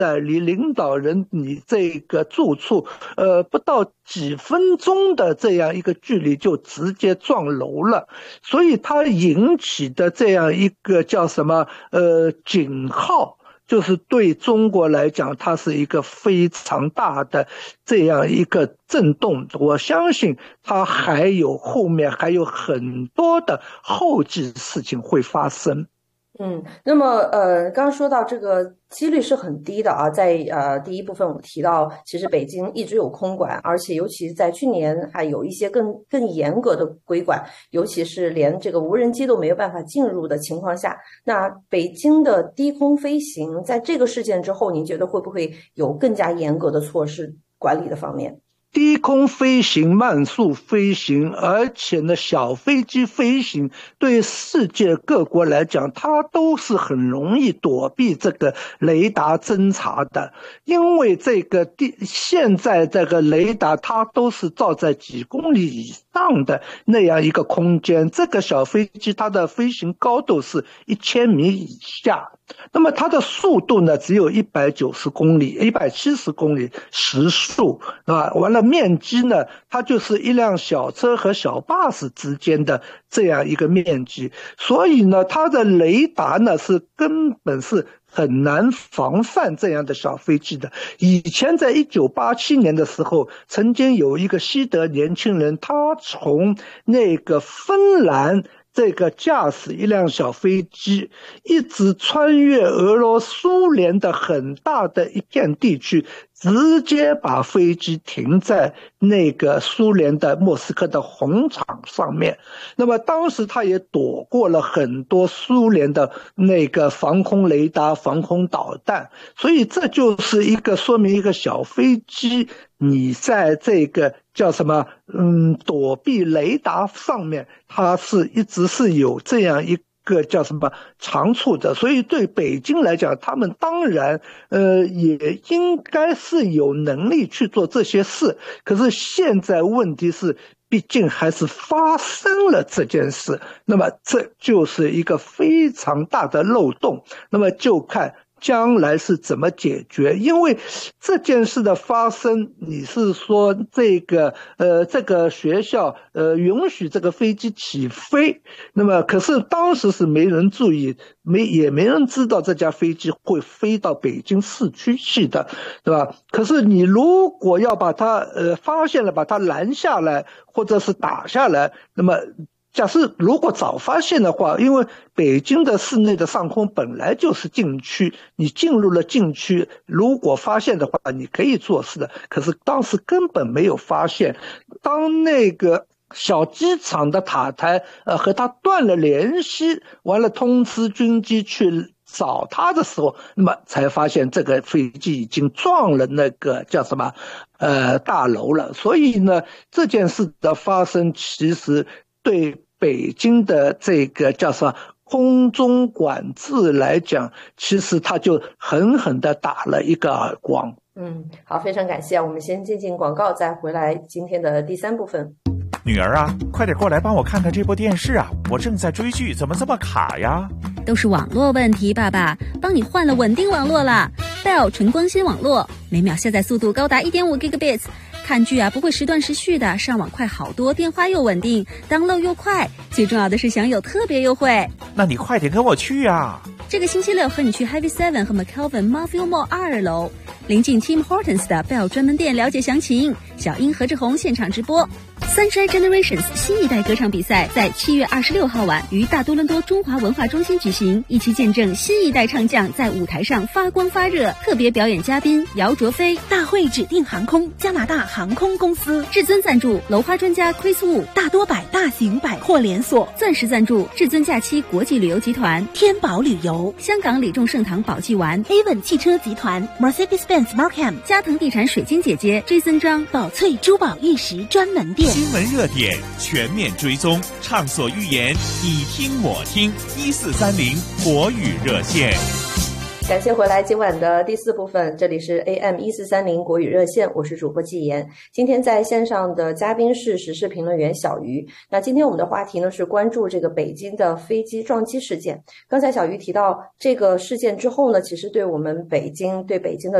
在离领导人你这个住处不到几分钟的这样一个距离就直接撞楼了，所以它引起的这样一个叫什么警号，就是对中国来讲它是一个非常大的这样一个震动。我相信它后面还有很多的后继事情会发生。 那么刚刚说到这个几率是很低的啊，在第一部分我们提到，其实北京一直有空管，而且尤其是在去年还有一些更严格的规管，尤其是连这个无人机都没有办法进入的情况下，那北京的低空飞行在这个事件之后，您觉得会不会有更加严格的措施管理的方面？ 低空飞行、慢速飞行，而且呢，小飞机飞行对世界各国来讲，它都是很容易躲避这个雷达侦察的，因为现在这个雷达它都是照在几公里以上的那样一个空间，这个小飞机它的飞行高度是1000米以下。那么它的速度呢，只有190公里、170公里时速，啊，完了面积呢，它就是一辆小车和小巴士之间的这样一个面积，所以呢，它的雷达呢是根本是很难防范这样的小飞机的。以前在1987年的时候，曾经有一个西德年轻人，他从那个芬兰这个驾驶一辆小飞机，一直穿越苏联的很大的一片地区，直接把飞机停在那个苏联的莫斯科的红场上面。那么当时他也躲过了很多苏联的那个防空雷达、防空导弹，所以这就是说明一个小飞机你在这个叫什么躲避雷达上面，它一直是有这样一个叫什么长处的。所以对北京来讲，他们当然也应该是有能力去做这些事，可是现在问题是毕竟还是发生了这件事，那么这就是一个非常大的漏洞，那么就看将来是怎么解决。因为这件事的发生，你是说这个学校允许这个飞机起飞，那么可是当时是没人注意，也没人知道这架飞机会飞到北京市区去的，对吧？可是你如果要把它发现了，把它拦下来或者是打下来，那么假设如果早发现的话，因为北京的市内的上空本来就是禁区，你进入了禁区，如果发现的话你可以做事的，可是当时根本没有发现。当那个小机场的塔台和他断了联系，完了通知军机去找他的时候，那么才发现这个飞机已经撞了那个叫什么大楼了。所以呢，这件事的发生其实对北京的这个叫什么空中管制来讲，其实他就狠狠地打了一个耳光。 好，非常感谢，我们先进广告，再回来今天的第3部分。 女儿啊，快点过来帮我看看这部电视啊，我正在追剧，怎么这么卡呀？ 都是网络问题，爸爸帮你换了稳定网络啦 Bell 纯光纤网络，每秒下载速度高达 1.5 Gigabits， 看剧啊不会时断时续的，上网快好多，电话又稳定， download 又快，最重要的是享有特别优惠。 那你快点跟我去啊！ 这个星期六和你去 Heavy 7和 McKelvin Marville Mall 2楼，临近 Tim Hortons 的 Bell 专门店，了解详情。小英何志宏现场直播。Sunshine Generations 新一代歌唱比赛在7月26号晚于大多伦多中华文化中心举行，一起见证新一代唱将在舞台上发光发热。特别表演嘉宾姚卓飞， 大会指定航空加拿大航空公司， 至尊赞助楼花专家 Chris Wu， 大多百大型百货连锁， 钻石赞助至尊假期国际旅游集团， 天宝旅游， 香港李众盛堂宝记丸， Avon 汽车集团， Mercedes-Benz Markham， 嘉腾地产水晶姐姐 Jason 张， 宝翠珠宝玉石专门店。 新闻热点全面追踪，畅所欲言，你听我听，1430国语热线。 感谢回来今晚的第4部分，这里是 AM1430国语热线，我是主播季妍。今天在线上的嘉宾是时事评论员小鱼。那今天我们的话题呢是关注这个北京的飞机撞击事件。刚才小鱼提到这个事件之后呢，其实对我们北京的